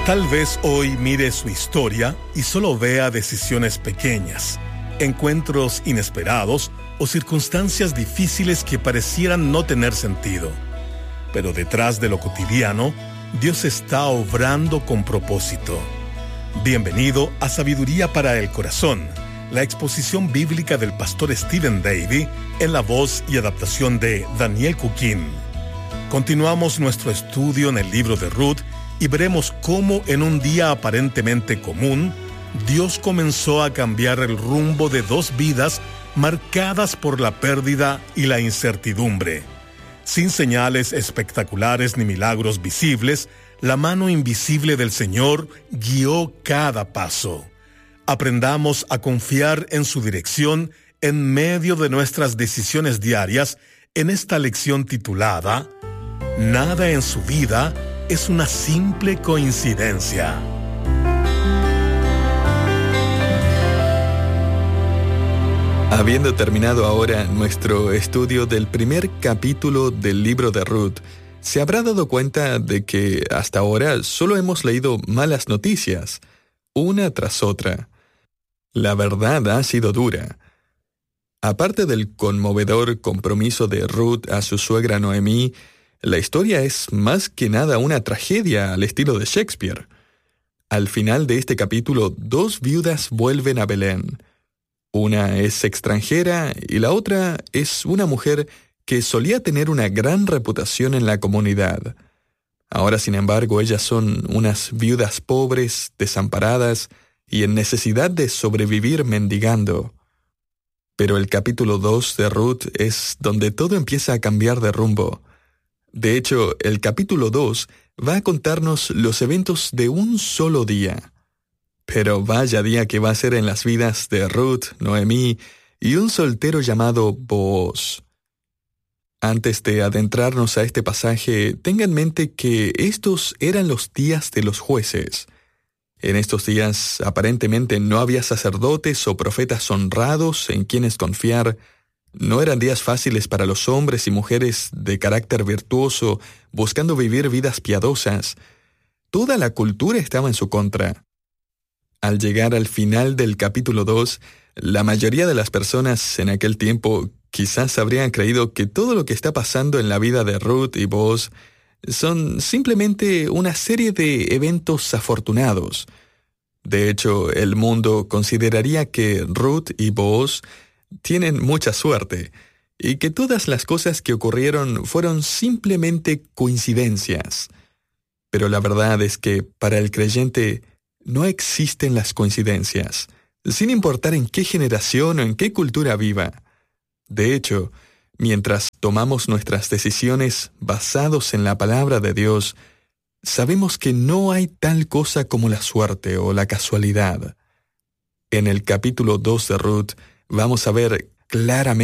Tal vez hoy mire su historia y solo vea decisiones pequeñas, encuentros inesperados o circunstancias difíciles que parecieran no tener sentido. Pero detrás de lo cotidiano, Dios está obrando con propósito. Bienvenido a Sabiduría para el Corazón, la exposición bíblica del pastor Stephen Davey en la voz y adaptación de Daniel Cuquín. Continuamos nuestro estudio en el libro de Ruth y veremos cómo en un día aparentemente común, Dios comenzó a cambiar el rumbo de dos vidas marcadas por la pérdida y la incertidumbre. Sin señales espectaculares ni milagros visibles, la mano invisible del Señor guió cada paso. Aprendamos a confiar en su dirección en medio de nuestras decisiones diarias en esta lección titulada Nada en su vida es una simple coincidencia. Habiendo terminado ahora nuestro estudio del primer capítulo del libro de Ruth, se habrá dado cuenta de que hasta ahora solo hemos leído malas noticias, una tras otra. La verdad ha sido dura. Aparte del conmovedor compromiso de Ruth a su suegra Noemí, la historia es más que nada una tragedia al estilo de Shakespeare. Al final de este capítulo, dos viudas vuelven a Belén. Una es extranjera y la otra es una mujer que solía tener una gran reputación en la comunidad. Ahora, sin embargo, ellas son unas viudas pobres, desamparadas y en necesidad de sobrevivir mendigando. Pero el capítulo 2 de Ruth es donde todo empieza a cambiar de rumbo. De hecho, el capítulo 2 va a contarnos los eventos de un solo día. Pero vaya día que va a ser en las vidas de Ruth, Noemí y un soltero llamado Booz. Antes de adentrarnos a este pasaje, tenga en mente que estos eran los días de los jueces. En estos días, aparentemente no había sacerdotes o profetas honrados en quienes confiar. No eran días fáciles para los hombres y mujeres de carácter virtuoso buscando vivir vidas piadosas. Toda la cultura estaba en su contra. Al llegar al final del capítulo 2, la mayoría de las personas en aquel tiempo quizás habrían creído que todo lo que está pasando en la vida de Ruth y Booz son simplemente una serie de eventos afortunados. De hecho, el mundo consideraría que Ruth y Booz tienen mucha suerte y que todas las cosas que ocurrieron fueron simplemente coincidencias. Pero la verdad es que para el creyente no existen las coincidencias, sin importar en qué generación o en qué cultura viva. De hecho, mientras tomamos nuestras decisiones basados en la palabra de Dios, sabemos que no hay tal cosa como la suerte o la casualidad. En el capítulo 2 de Ruth, vamos a ver claramente